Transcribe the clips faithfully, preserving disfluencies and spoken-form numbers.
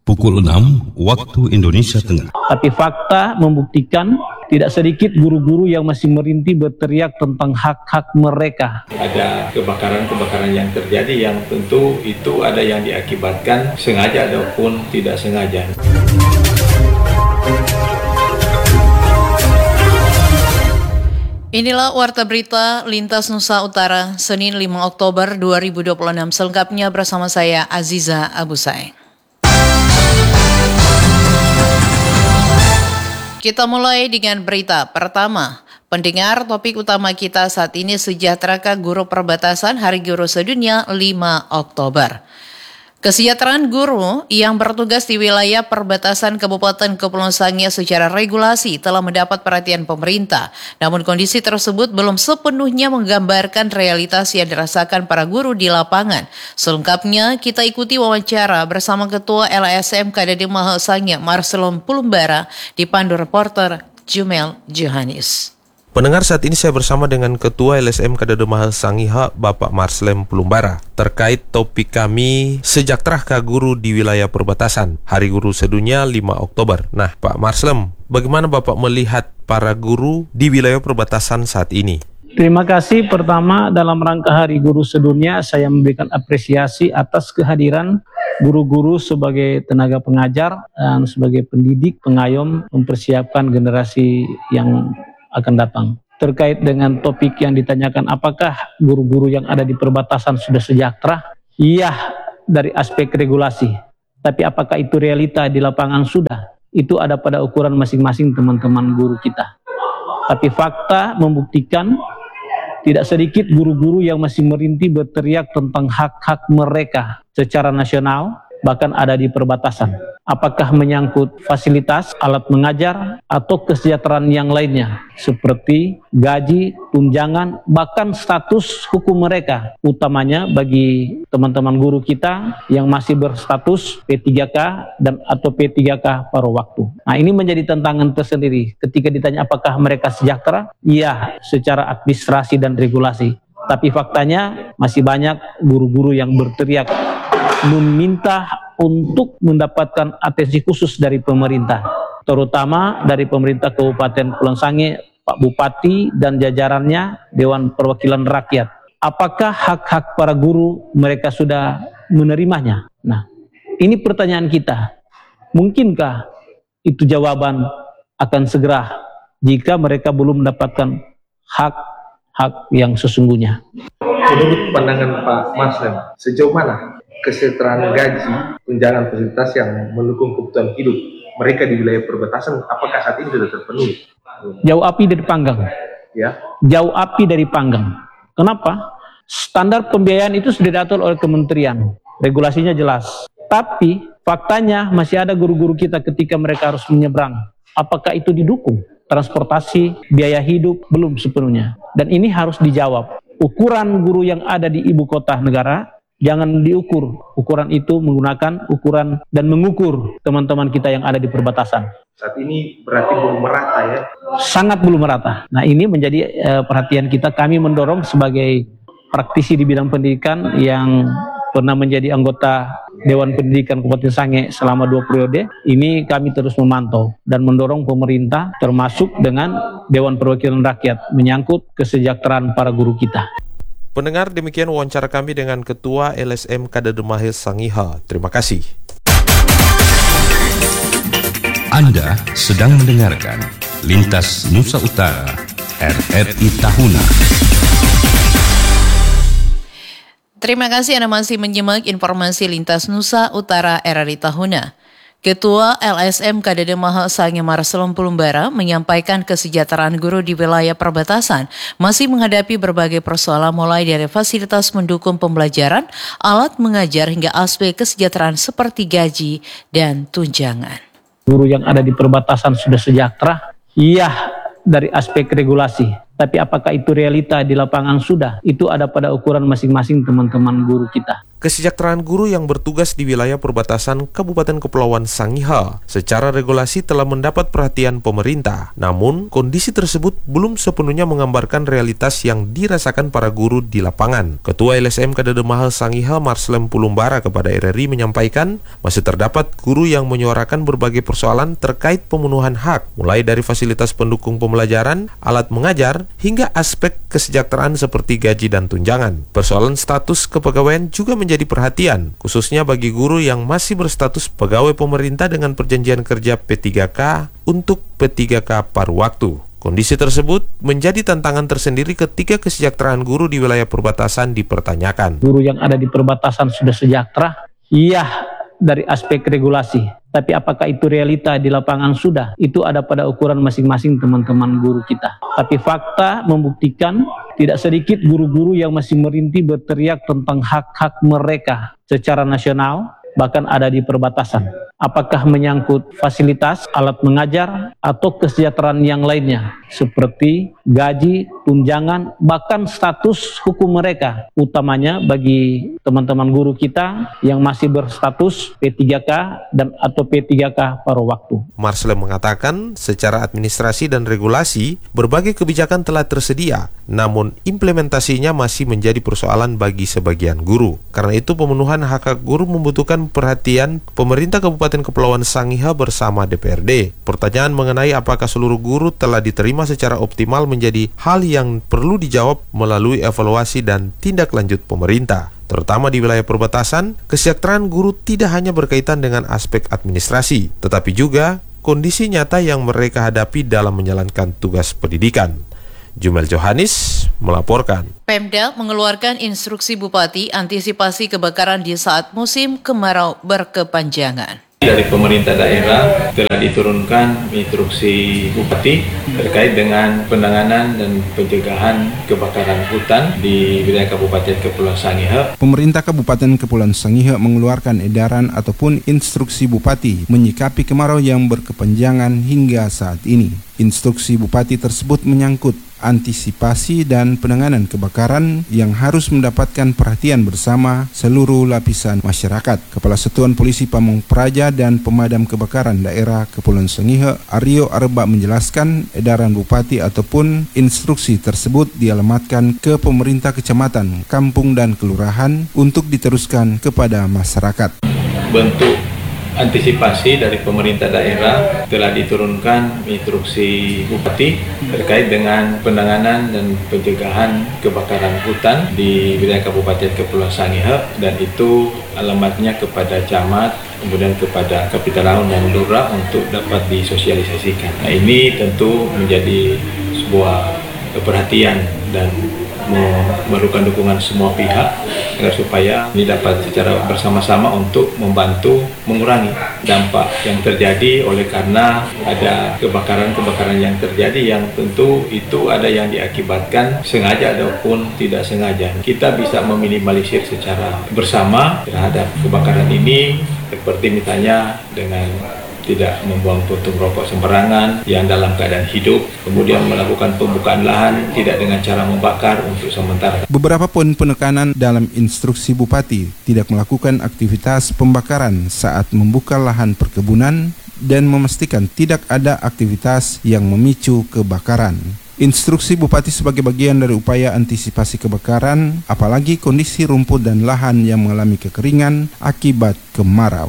pukul enam waktu Indonesia Tengah. Tapi fakta membuktikan tidak sedikit guru-guru yang masih merintih berteriak tentang hak-hak mereka. Ada kebakaran-kebakaran yang terjadi yang tentu itu ada yang diakibatkan sengaja ataupun tidak sengaja. Inilah Warta Berita Lintas Nusa Utara, Senin lima Oktober dua ribu dua puluh enam. Selengkapnya bersama saya, Aziza Abu Saeng. Kita mulai dengan berita pertama. Pendengar, topik utama kita saat ini, sejahterakah guru perbatasan Hari Guru Sedunia lima Oktober. Kesejahteraan guru yang bertugas di wilayah perbatasan Kabupaten Kepulauan Sangihe secara regulasi telah mendapat perhatian pemerintah. Namun kondisi tersebut belum sepenuhnya menggambarkan realitas yang dirasakan para guru di lapangan. Selengkapnya kita ikuti wawancara bersama Ketua L S M K D D Mahal Sangihe Marcelem Pulumbara dipandu reporter Jumel Johanis. Pendengar, saat ini saya bersama dengan Ketua L S M K D D Mahal Sangihe, Bapak Marcelem Pulumbara, terkait topik kami sejahterakah guru di wilayah perbatasan Hari Guru Sedunia lima Oktober. Nah, Pak Marcelem, bagaimana Bapak melihat para guru di wilayah perbatasan saat ini? Terima kasih. Pertama, dalam rangka Hari Guru Sedunia, saya memberikan apresiasi atas kehadiran guru-guru sebagai tenaga pengajar dan sebagai pendidik, pengayom, mempersiapkan generasi yang akan datang. Terkait dengan topik yang ditanyakan, apakah guru-guru yang ada di perbatasan sudah sejahtera? Iya, dari aspek regulasi. Tapi apakah itu realita di lapangan? Sudah. Itu ada pada ukuran masing-masing teman-teman guru kita. Tapi fakta membuktikan tidak sedikit guru-guru yang masih merintih berteriak tentang hak-hak mereka secara nasional, bahkan ada di perbatasan. Apakah menyangkut fasilitas, alat mengajar, atau kesejahteraan yang lainnya, seperti gaji, tunjangan, bahkan status hukum mereka, utamanya bagi teman-teman guru kita yang masih berstatus P tiga K dan atau P tiga K paruh waktu. Nah, ini menjadi tantangan tersendiri. Ketika ditanya apakah mereka sejahtera, iya, secara administrasi dan regulasi. Tapi faktanya masih banyak guru-guru yang berteriak meminta untuk mendapatkan atensi khusus dari pemerintah, terutama dari pemerintah Kabupaten Kepulauan Sangihe, Pak Bupati dan jajarannya, Dewan Perwakilan Rakyat. Apakah hak-hak para guru mereka sudah menerimanya? Nah, ini pertanyaan kita. Mungkinkah itu jawaban akan segera jika mereka belum mendapatkan hak-hak yang sesungguhnya? Menurut pandangan Pak Marcelem, sejauh mana kesejahteraan gaji, tunjangan fasilitas yang mendukung kebutuhan hidup mereka di wilayah perbatasan, apakah saat ini sudah terpenuhi? Jauh api dari panggang. Ya. Jauh api dari panggang. Kenapa? Standar pembiayaan itu sudah diatur oleh kementerian. Regulasinya jelas. Tapi faktanya masih ada guru-guru kita ketika mereka harus menyeberang. Apakah itu didukung? Transportasi, biaya hidup belum sepenuhnya. Dan ini harus dijawab. Ukuran guru yang ada di ibu kota negara jangan diukur. Ukuran itu menggunakan ukuran dan mengukur teman-teman kita yang ada di perbatasan. Saat ini berarti belum merata ya? Sangat belum merata. Nah, ini menjadi uh, perhatian kita. Kami mendorong sebagai praktisi di bidang pendidikan yang pernah menjadi anggota Dewan Pendidikan Kabupaten Sangihe selama dua periode. Ini kami terus memantau dan mendorong pemerintah termasuk dengan Dewan Perwakilan Rakyat menyangkut kesejahteraan para guru kita. Pendengar, demikian wawancara kami dengan Ketua L S M K D D Mahal Sangihe. Terima kasih. Anda sedang mendengarkan Lintas Nusa Utara R R I Tahuna. Terima kasih Anda masih menyimak informasi Lintas Nusa Utara R R I Tahuna. Ketua L S M K D D Mahal Sangihe Marcelem Pulumbara menyampaikan kesejahteraan guru di wilayah perbatasan masih menghadapi berbagai persoalan mulai dari fasilitas mendukung pembelajaran, alat mengajar hingga aspek kesejahteraan seperti gaji dan tunjangan. Guru yang ada di perbatasan sudah sejahtera? Iya, dari aspek regulasi. Tapi apakah itu realita di lapangan? Sudah. Itu ada pada ukuran masing-masing teman-teman guru kita. kesejahteraan guru yang bertugas di wilayah perbatasan Kabupaten Kepulauan Sangihe secara regulasi telah mendapat perhatian pemerintah. Namun, kondisi tersebut belum sepenuhnya menggambarkan realitas yang dirasakan para guru di lapangan. Ketua L S M Kadede Mahal Sangihe Marslem Pulumbara kepada R R I menyampaikan masih terdapat guru yang menyuarakan berbagai persoalan terkait pemenuhan hak, mulai dari fasilitas pendukung pembelajaran, alat mengajar, hingga aspek kesejahteraan seperti gaji dan tunjangan. Persoalan status kepegawaian juga menjadi perhatian, khususnya bagi guru yang masih berstatus pegawai pemerintah dengan perjanjian kerja P tiga K untuk P tiga K paruh waktu. Kondisi tersebut menjadi tantangan tersendiri ketika kesejahteraan guru di wilayah perbatasan dipertanyakan. Guru yang ada di perbatasan sudah sejahtera? Iya, dari aspek regulasi. Tapi apakah itu realita di lapangan? Sudah. Itu ada pada ukuran masing-masing teman-teman guru kita. Tapi fakta membuktikan tidak sedikit guru-guru yang masih merintih berteriak tentang hak-hak mereka secara nasional, bahkan ada di perbatasan. Apakah menyangkut fasilitas, alat mengajar, atau kesejahteraan yang lainnya, seperti gaji, tunjangan, bahkan status hukum mereka, utamanya bagi teman-teman guru kita yang masih berstatus P tiga K dan atau P tiga K paruh waktu. Marslem mengatakan, secara administrasi dan regulasi, berbagai kebijakan telah tersedia, namun implementasinya masih menjadi persoalan bagi sebagian guru. Karena itu, pemenuhan hak-hak guru membutuhkan perhatian pemerintah Kabupaten Kepulauan Sangihe bersama D P R D. Pertanyaan mengenai apakah seluruh guru telah diterima secara optimal menjadi hal yang perlu dijawab melalui evaluasi dan tindak lanjut pemerintah. Terutama di wilayah perbatasan, kesejahteraan guru tidak hanya berkaitan dengan aspek administrasi, tetapi juga kondisi nyata yang mereka hadapi dalam menjalankan tugas pendidikan. Jumel Johanis melaporkan. Pemda mengeluarkan instruksi Bupati antisipasi kebakaran di saat musim kemarau berkepanjangan. Dari pemerintah daerah telah diturunkan instruksi Bupati terkait dengan penanganan dan pencegahan kebakaran hutan di wilayah Kabupaten Kepulauan Sangihe. Pemerintah Kabupaten Kepulauan Sangihe mengeluarkan edaran ataupun instruksi Bupati menyikapi kemarau yang berkepanjangan hingga saat ini. Instruksi Bupati tersebut menyangkut antisipasi dan penanganan kebakaran yang harus mendapatkan perhatian bersama seluruh lapisan masyarakat. Kepala Satuan Polisi Pamong Praja dan Pemadam Kebakaran Daerah Kepulauan Sangihe, Aryo Arba, menjelaskan edaran Bupati ataupun instruksi tersebut dialamatkan ke pemerintah kecamatan, kampung, dan kelurahan untuk diteruskan kepada masyarakat. Bentuk antisipasi dari pemerintah daerah telah diturunkan instruksi Bupati terkait dengan penanganan dan pencegahan kebakaran hutan di wilayah Kabupaten Kepulauan Sangihe, dan itu alamatnya kepada camat, kemudian kepada Kapitalau dan Lurah untuk dapat disosialisasikan. Nah, ini tentu menjadi sebuah perhatian dan memerlukan dukungan semua pihak agar supaya ini dapat secara bersama-sama untuk membantu mengurangi dampak yang terjadi oleh karena ada kebakaran-kebakaran yang terjadi yang tentu itu ada yang diakibatkan sengaja ataupun tidak sengaja. Kita bisa meminimalisir secara bersama terhadap kebakaran ini, seperti misalnya dengan tidak membuang puntung rokok sembarangan yang dalam keadaan hidup, kemudian melakukan pembukaan lahan tidak dengan cara membakar untuk sementara. Beberapa poin penekanan dalam instruksi Bupati tidak melakukan aktivitas pembakaran saat membuka lahan perkebunan dan memastikan tidak ada aktivitas yang memicu kebakaran. Instruksi Bupati sebagai bagian dari upaya antisipasi kebakaran, apalagi kondisi rumput dan lahan yang mengalami kekeringan akibat kemarau.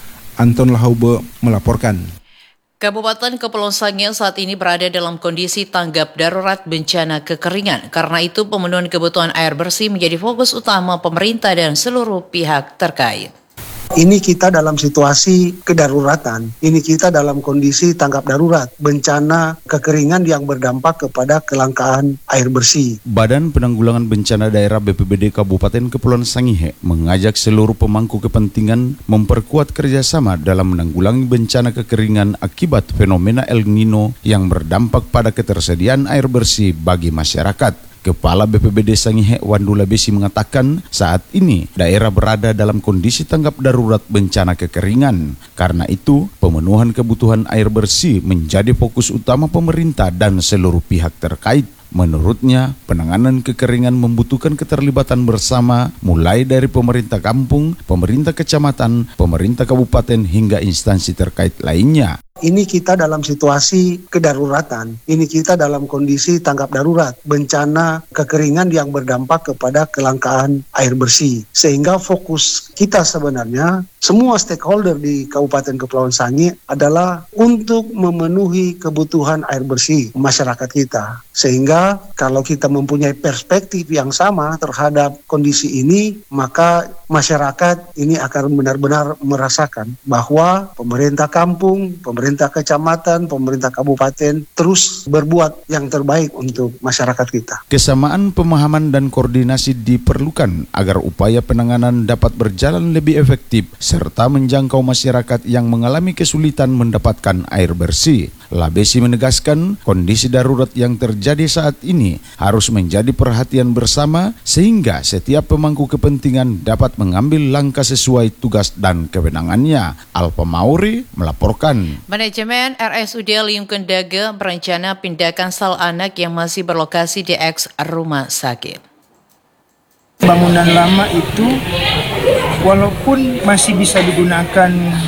Anton Lahaube melaporkan. Kabupaten Kepulauan Sangihe saat ini berada dalam kondisi tanggap darurat bencana kekeringan. Karena itu pemenuhan kebutuhan air bersih menjadi fokus utama pemerintah dan seluruh pihak terkait. Ini kita dalam situasi kedaruratan, ini kita dalam kondisi tanggap darurat, bencana kekeringan yang berdampak kepada kelangkaan air bersih. Badan Penanggulangan Bencana Daerah B P B D Kabupaten Kepulauan Sangihe mengajak seluruh pemangku kepentingan memperkuat kerjasama dalam menanggulangi bencana kekeringan akibat fenomena El Nino yang berdampak pada ketersediaan air bersih bagi masyarakat. Kepala B P B D Sangihe Wandula Besi mengatakan saat ini daerah berada dalam kondisi tanggap darurat bencana kekeringan. Karena itu, pemenuhan kebutuhan air bersih menjadi fokus utama pemerintah dan seluruh pihak terkait. Menurutnya, penanganan kekeringan membutuhkan keterlibatan bersama mulai dari pemerintah kampung, pemerintah kecamatan, pemerintah kabupaten hingga instansi terkait lainnya. Ini kita dalam situasi kedaruratan, ini kita dalam kondisi tanggap darurat, bencana kekeringan yang berdampak kepada kelangkaan air bersih. Sehingga fokus kita sebenarnya, semua stakeholder di Kabupaten Kepulauan Sangihe adalah untuk memenuhi kebutuhan air bersih masyarakat kita. Sehingga kalau kita mempunyai perspektif yang sama terhadap kondisi ini, maka masyarakat ini akan benar-benar merasakan bahwa pemerintah kampung, pemerintah kecamatan, pemerintah kabupaten terus berbuat yang terbaik untuk masyarakat kita. Kesamaan pemahaman dan koordinasi diperlukan agar upaya penanganan dapat berjalan lebih efektif serta menjangkau masyarakat yang mengalami kesulitan mendapatkan air bersih. Labesi menegaskan kondisi darurat yang terjadi saat ini harus menjadi perhatian bersama sehingga setiap pemangku kepentingan dapat mengambil langkah sesuai tugas dan kewenangannya. Alfa Mauri melaporkan. Manajemen R S U D Liung Kendage berencana pindahkan sel anak yang masih berlokasi di eks rumah sakit. Bangunan lama itu walaupun masih bisa digunakan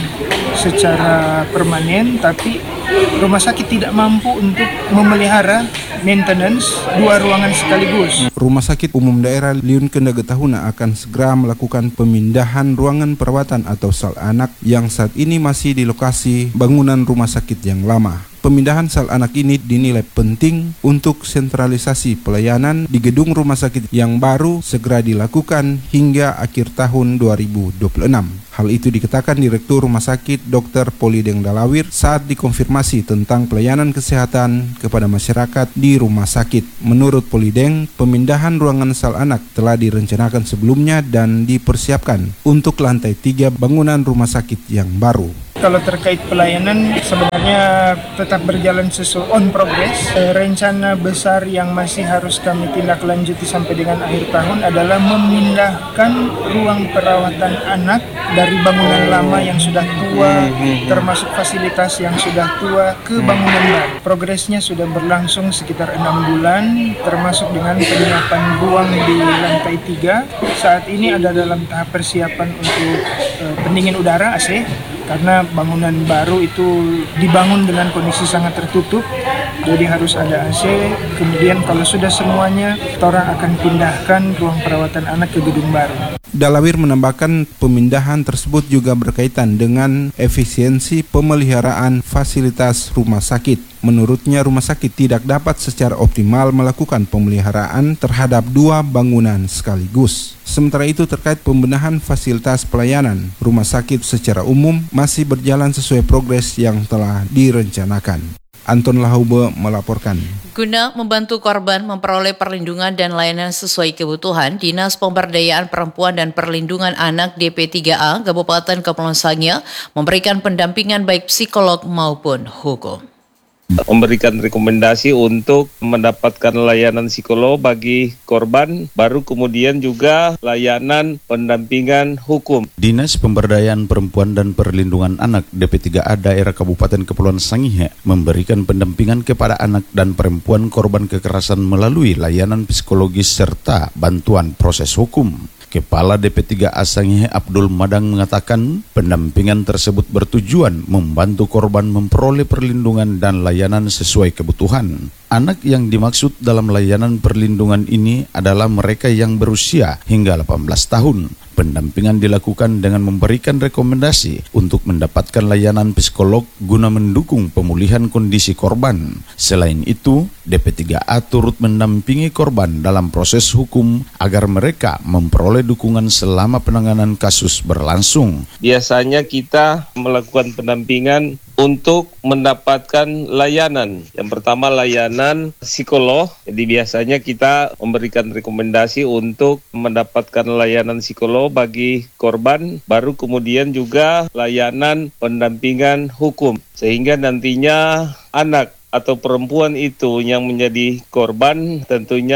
secara permanen, tapi rumah sakit tidak mampu untuk memelihara maintenance dua ruangan sekaligus. Rumah Sakit Umum Daerah Liung Kendage Tahuna akan segera melakukan pemindahan ruangan perawatan atau sel anak yang saat ini masih di lokasi bangunan rumah sakit yang lama. Pemindahan sel anak ini dinilai penting untuk sentralisasi pelayanan di gedung rumah sakit yang baru segera dilakukan hingga akhir tahun dua ribu dua puluh enam. Hal itu dikatakan Direktur Rumah Sakit Dokter Polideng Dalawir saat dikonfirmasi tentang pelayanan kesehatan kepada masyarakat di rumah sakit. Menurut Polideng, pemindahan ruangan sel anak telah direncanakan sebelumnya dan dipersiapkan untuk lantai tiga bangunan rumah sakit yang baru. Kalau terkait pelayanan sebenarnya tetap berjalan sesuai on progress. E, rencana besar yang masih harus kami tindak lanjuti sampai dengan akhir tahun adalah memindahkan ruang perawatan anak dari bangunan lama yang sudah tua, termasuk fasilitas yang sudah tua, ke bangunan baru. Progresnya sudah berlangsung sekitar enam bulan, termasuk dengan penyiapan ruang di lantai tiga. Saat ini ada dalam tahap persiapan untuk e, pendingin udara A C. Karena bangunan baru itu dibangun dengan kondisi sangat tertutup, jadi harus ada A C. Kemudian kalau sudah semuanya, orang akan pindahkan ruang perawatan anak ke gedung baru. Dalawir menambahkan pemindahan tersebut juga berkaitan dengan efisiensi pemeliharaan fasilitas rumah sakit. Menurutnya rumah sakit tidak dapat secara optimal melakukan pemeliharaan terhadap dua bangunan sekaligus. Sementara itu terkait pembenahan fasilitas pelayanan, rumah sakit secara umum masih berjalan sesuai progres yang telah direncanakan. Anton Lahaube melaporkan. Guna membantu korban memperoleh perlindungan dan layanan sesuai kebutuhan, Dinas Pemberdayaan Perempuan dan Perlindungan Anak D P tiga A Kabupaten Kepulauan Sangihe memberikan pendampingan baik psikolog maupun hukum. Memberikan rekomendasi untuk mendapatkan layanan psikolog bagi korban, baru kemudian juga layanan pendampingan hukum. Dinas Pemberdayaan Perempuan dan Perlindungan Anak D P tiga A Daerah Kabupaten Kepulauan Sangihe memberikan pendampingan kepada anak dan perempuan korban kekerasan melalui layanan psikologis serta bantuan proses hukum. Kepala D P tiga A Sangihe Abdul Madang mengatakan pendampingan tersebut bertujuan membantu korban memperoleh perlindungan dan layanan sesuai kebutuhan. Anak yang dimaksud dalam layanan perlindungan ini adalah mereka yang berusia hingga delapan belas tahun. Pendampingan dilakukan dengan memberikan rekomendasi untuk mendapatkan layanan psikolog guna mendukung pemulihan kondisi korban. Selain itu, D P tiga A turut mendampingi korban dalam proses hukum agar mereka memperoleh dukungan selama penanganan kasus berlangsung. Biasanya kita melakukan pendampingan untuk mendapatkan layanan. Yang pertama layanan psikolog. Jadi biasanya kita memberikan rekomendasi untuk mendapatkan layanan psikolog bagi korban, baru kemudian juga layanan pendampingan hukum. Sehingga nantinya anak atau perempuan itu yang menjadi korban tentunya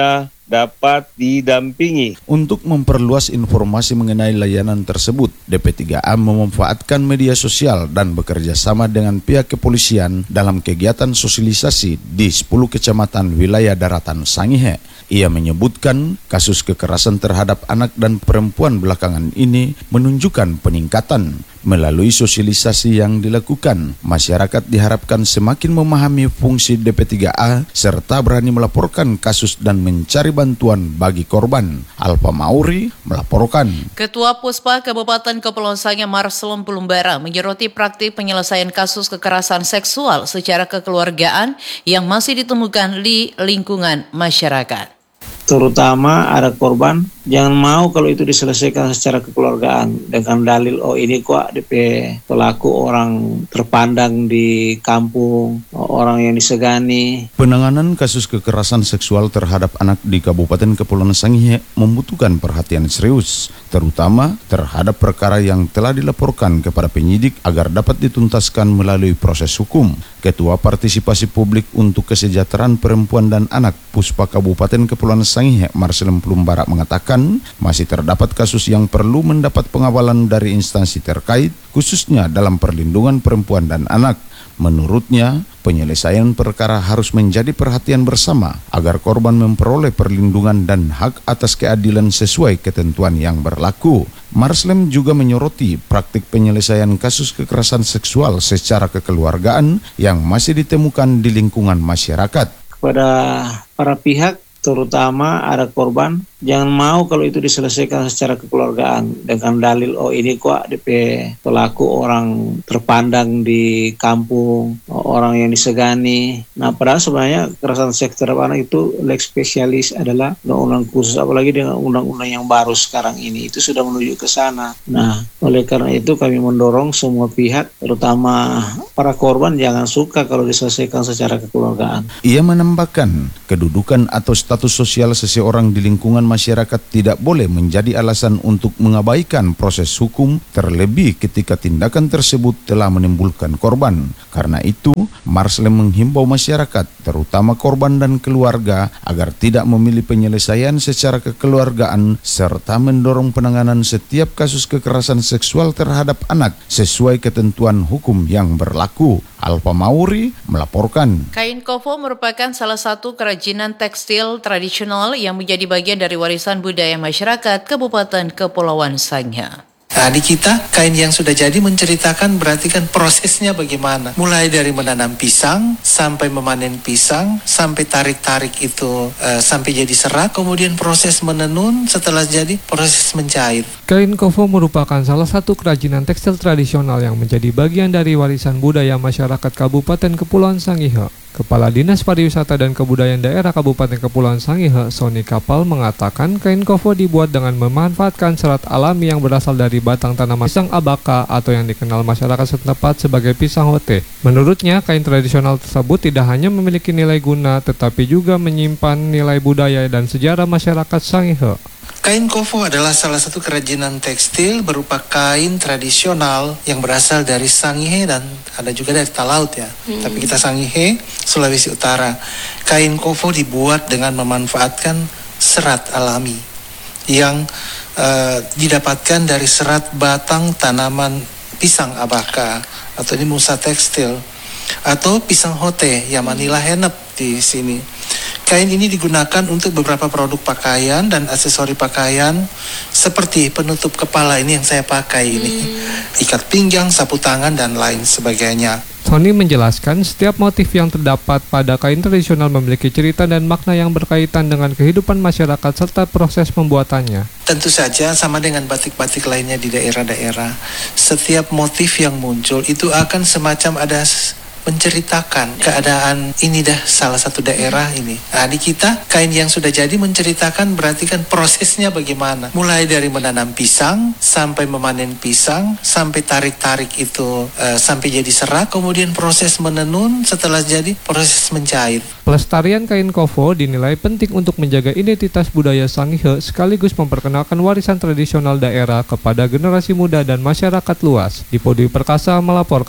dapat didampingi. Untuk memperluas informasi mengenai layanan tersebut, D P tiga A memanfaatkan media sosial dan bekerja sama dengan pihak kepolisian dalam kegiatan sosialisasi di sepuluh kecamatan wilayah daratan Sangihe. Ia menyebutkan kasus kekerasan terhadap anak dan perempuan belakangan ini menunjukkan peningkatan. Melalui sosialisasi yang dilakukan, masyarakat diharapkan semakin memahami fungsi D P tiga A serta berani melaporkan kasus dan mencari bantuan bagi korban. Alfa Mauri melaporkan. Ketua Puspa Kabupaten Kepulauan Sangihe Marslem Pulumbara menyoroti praktik penyelesaian kasus kekerasan seksual secara kekeluargaan yang masih ditemukan di lingkungan masyarakat. Terutama ada korban, jangan mau kalau itu diselesaikan secara kekeluargaan dengan dalil oh ini kok D P pelaku orang terpandang di kampung, orang yang disegani. Penanganan kasus kekerasan seksual terhadap anak di Kabupaten Kepulauan Sangihe membutuhkan perhatian serius, terutama terhadap perkara yang telah dilaporkan kepada penyidik agar dapat dituntaskan melalui proses hukum. Ketua Partisipasi Publik untuk Kesejahteraan Perempuan dan Anak Puspa Kabupaten Kepulauan Sangihe Marslem Pulumbara mengatakan masih terdapat kasus yang perlu mendapat pengawalan dari instansi terkait, khususnya dalam perlindungan perempuan dan anak. Menurutnya, penyelesaian perkara harus menjadi perhatian bersama agar korban memperoleh perlindungan dan hak atas keadilan sesuai ketentuan yang berlaku. Marslem juga menyoroti praktik penyelesaian kasus kekerasan seksual secara kekeluargaan yang masih ditemukan di lingkungan masyarakat. Kepada para pihak, terutama ada korban, jangan mau kalau itu diselesaikan secara kekeluargaan dengan dalil oh ini kok D P pelaku orang terpandang di kampung, orang yang disegani. Nah, padahal sebenarnya kekerasan seks terhadap anak itu lex spesialis adalah undang-undang khusus, apalagi dengan undang-undang yang baru sekarang ini itu sudah menuju ke sana. Nah, oleh karena itu kami mendorong semua pihak, terutama para korban, jangan suka kalau diselesaikan secara kekeluargaan. Ia menambahkan kedudukan atau status sosial seseorang di lingkungan masyarakat tidak boleh menjadi alasan untuk mengabaikan proses hukum, terlebih ketika tindakan tersebut telah menimbulkan korban. Karena itu, Marslem menghimbau masyarakat, terutama korban dan keluarga, agar tidak memilih penyelesaian secara kekeluargaan serta mendorong penanganan setiap kasus kekerasan seksual terhadap anak sesuai ketentuan hukum yang berlaku. Alfa Mauri melaporkan. Kain kofo merupakan salah satu kerajinan tekstil tradisional yang menjadi bagian dari warisan budaya masyarakat Kabupaten Kepulauan Sangihe. Nah, di kita, kain yang sudah jadi menceritakan berarti kan prosesnya bagaimana. Mulai dari menanam pisang, sampai memanen pisang, sampai tarik-tarik itu uh, sampai jadi serat, kemudian proses menenun, setelah jadi proses menjahit. Kain kofo merupakan salah satu kerajinan tekstil tradisional yang menjadi bagian dari warisan budaya masyarakat Kabupaten Kepulauan Sangihe. Kepala Dinas Pariwisata dan Kebudayaan Daerah Kabupaten Kepulauan Sangihe, Sony Kapal, mengatakan kain kofo dibuat dengan memanfaatkan serat alami yang berasal dari batang tanaman pisang abaka atau yang dikenal masyarakat setempat sebagai pisang hote. Menurutnya, kain tradisional tersebut tidak hanya memiliki nilai guna, tetapi juga menyimpan nilai budaya dan sejarah masyarakat Sangihe. Kain kofo adalah salah satu kerajinan tekstil berupa kain tradisional yang berasal dari Sangihe dan ada juga dari Talaut ya. Hmm. Tapi kita Sangihe, Sulawesi Utara. Kain kofo dibuat dengan memanfaatkan serat alami yang uh, didapatkan dari serat batang tanaman pisang abaka atau ini musa tekstil atau pisang hote yang Manila henep di sini. Kain ini digunakan untuk beberapa produk pakaian dan aksesori pakaian seperti penutup kepala ini yang saya pakai ini, hmm. ikat pinggang, sapu tangan, dan lain sebagainya. Sony menjelaskan setiap motif yang terdapat pada kain tradisional memiliki cerita dan makna yang berkaitan dengan kehidupan masyarakat serta proses pembuatannya. Tentu saja sama dengan batik-batik lainnya di daerah-daerah, setiap motif yang muncul itu akan semacam ada menceritakan keadaan ini dah salah satu daerah ini. Nah, di kita kain yang sudah jadi menceritakan berarti kan prosesnya bagaimana. Mulai dari menanam pisang sampai memanen pisang sampai tarik-tarik itu uh, sampai jadi serat, kemudian proses menenun, setelah jadi proses menjahit. Pelestarian kain kofo dinilai penting untuk menjaga identitas budaya Sangihe sekaligus memperkenalkan warisan tradisional daerah kepada generasi muda dan masyarakat luas. Dipodi Perkasa melaporkan.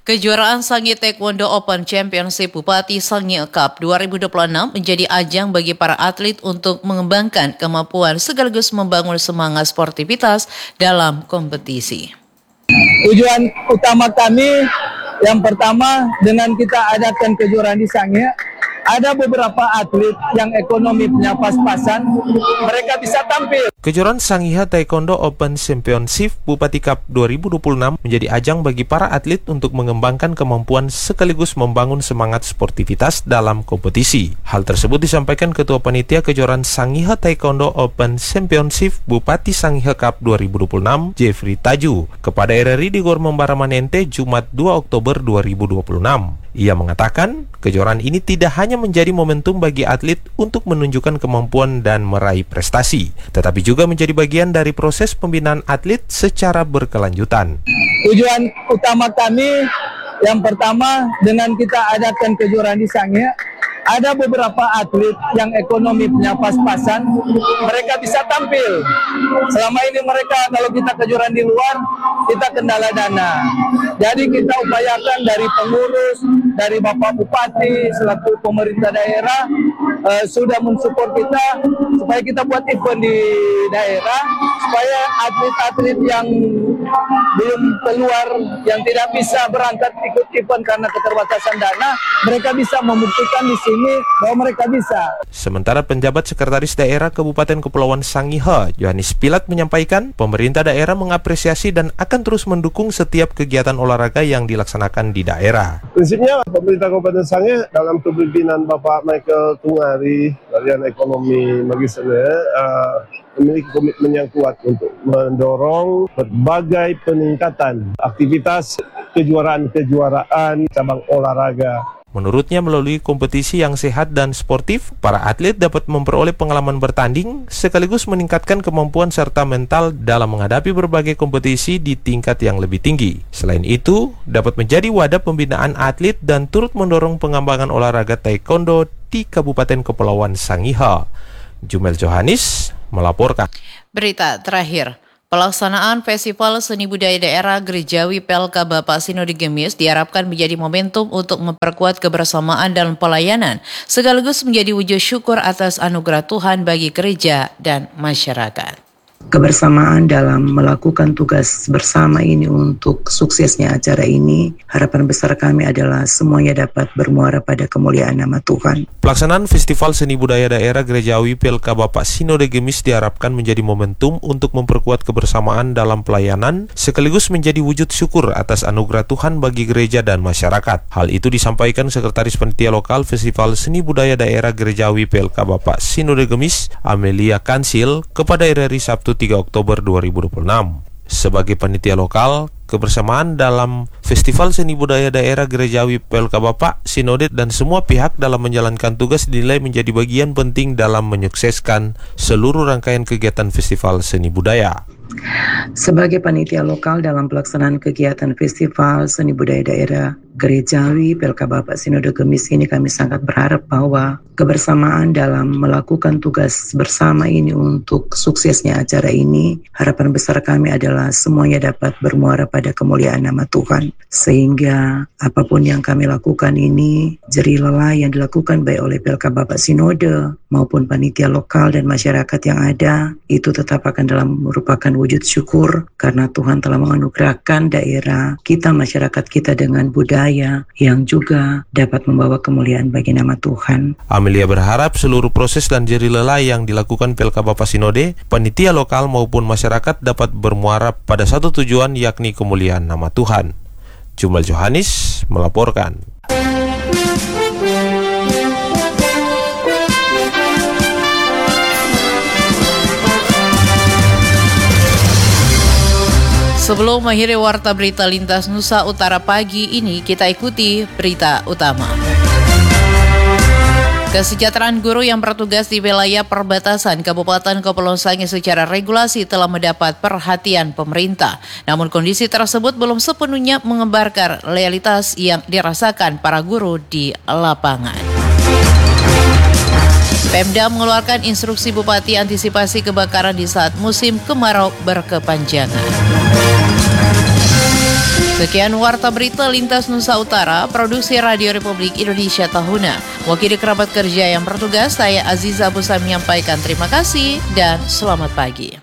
Kejuaraan Sangihe Taekwondo Open Championship Bupati Sangihe Cup dua ribu dua puluh enam menjadi ajang bagi para atlet untuk mengembangkan kemampuan sekaligus membangun semangat sportivitas dalam kompetisi. Tujuan utama kami yang pertama dengan kita adakan kejuaraan di Sangihe, ada beberapa atlet yang ekonominya pas-pasan, mereka bisa tampil. Kejuaraan Sangihe Taekwondo Open Championship Bupati Cup dua ribu dua puluh enam menjadi ajang bagi para atlet untuk mengembangkan kemampuan sekaligus membangun semangat sportivitas dalam kompetisi. Hal tersebut disampaikan Ketua Panitia Kejuaraan Sangihe Taekwondo Open Championship Bupati Sangihe Cup dua ribu dua puluh enam, Jeffrey Taju, kepada R R I di Gor Membara Manente, Jumat dua Oktober dua ribu dua puluh enam. Ia mengatakan, kejuaraan ini tidak hanya menjadi momentum bagi atlet untuk menunjukkan kemampuan dan meraih prestasi, tetapi juga menjadi bagian dari proses pembinaan atlet secara berkelanjutan. Tujuan utama kami yang pertama dengan kita adakan kejuaraan di Sangihe, ada beberapa atlet yang ekonominya pas-pasan, mereka bisa tampil. Selama ini mereka kalau kita kejuaraan di luar, kita kendala dana. Jadi kita upayakan dari pengurus, dari Bapak Bupati, selaku pemerintah daerah, eh, sudah mensupport kita supaya kita buat event di daerah, supaya atlet-atlet yang belum keluar, yang tidak bisa berangkat ikut event karena keterbatasan dana, mereka bisa membuktikan di sini bahwa mereka bisa. Sementara penjabat Sekretaris Daerah Kabupaten Kepulauan Sangihe, Yohanes Pilat, menyampaikan pemerintah daerah mengapresiasi dan akan terus mendukung setiap kegiatan olahraga yang dilaksanakan di daerah. Prinsipnya pemerintah Kabupaten Sangihe dalam kepemimpinan Bapak Michael Tungari, Bagian Ekonomi Magisternya, uh, memiliki komitmen yang kuat untuk mendorong berbagai peningkatan aktivitas kejuaraan-kejuaraan cabang olahraga. Menurutnya, melalui kompetisi yang sehat dan sportif, para atlet dapat memperoleh pengalaman bertanding sekaligus meningkatkan kemampuan serta mental dalam menghadapi berbagai kompetisi di tingkat yang lebih tinggi. Selain itu, dapat menjadi wadah pembinaan atlet dan turut mendorong pengembangan olahraga taekwondo di Kabupaten Kepulauan Sangihe. Jumel Johannes melaporkan. Berita terakhir. Pelaksanaan Festival Seni Budaya Daerah Gerejawi P L K Bapak Sinode Gemis diharapkan menjadi momentum untuk memperkuat kebersamaan dalam pelayanan, sekaligus menjadi wujud syukur atas anugerah Tuhan bagi gereja dan masyarakat. Kebersamaan dalam melakukan tugas bersama ini untuk suksesnya acara ini, harapan besar kami adalah semuanya dapat bermuara pada kemuliaan nama Tuhan. Pelaksanaan Festival Seni Budaya Daerah Gerejawi P L K Bapak Sinode Gemis diharapkan menjadi momentum untuk memperkuat kebersamaan dalam pelayanan, sekaligus menjadi wujud syukur atas anugerah Tuhan bagi gereja dan masyarakat. Hal itu disampaikan Sekretaris Panitia Lokal Festival Seni Budaya Daerah Gerejawi P L K Bapak Sinode Gemis, Amelia Kansil, kepada R R I Sabtu tiga Oktober dua ribu dua puluh enam. Sebagai panitia lokal, kebersamaan dalam Festival Seni Budaya Daerah Gerejawi P L K Bapak, Sinode, dan semua pihak dalam menjalankan tugas dinilai menjadi bagian penting dalam menyukseskan seluruh rangkaian kegiatan Festival Seni Budaya. Sebagai panitia lokal dalam pelaksanaan kegiatan Festival Seni Budaya Daerah Gerejawi P L K Bapak Sinode Gemis ini, kami sangat berharap bahwa kebersamaan dalam melakukan tugas bersama ini untuk suksesnya acara ini, harapan besar kami adalah semuanya dapat bermuara pada kemuliaan nama Tuhan, sehingga apapun yang kami lakukan ini, jerih lelah yang dilakukan baik oleh P L K Bapak Sinode maupun panitia lokal dan masyarakat yang ada, itu tetap akan dalam merupakan wujud syukur karena Tuhan telah menganugerahkan daerah kita, masyarakat kita dengan budaya yang juga dapat membawa kemuliaan bagi nama Tuhan. Amelia berharap seluruh proses dan jerih lelah yang dilakukan P L K Bapak Sinode, panitia lokal maupun masyarakat dapat bermuara pada satu tujuan, yakni kemuliaan nama Tuhan. Jumel Johannes melaporkan. Sebelum mengakhiri warta berita lintas Nusa Utara pagi ini, kita ikuti berita utama. Kesejahteraan guru yang bertugas di wilayah perbatasan Kabupaten Kepulauan Sangihe secara regulasi telah mendapat perhatian pemerintah. Namun kondisi tersebut belum sepenuhnya mengembarkan realitas yang dirasakan para guru di lapangan. Pemda mengeluarkan instruksi Bupati antisipasi kebakaran di saat musim kemarau berkepanjangan. Sekian Warta Berita Lintas Nusa Utara, Produksi Radio Republik Indonesia Tahuna. Wakil kerabat kerja yang bertugas, saya Aziza Busa menyampaikan terima kasih dan selamat pagi.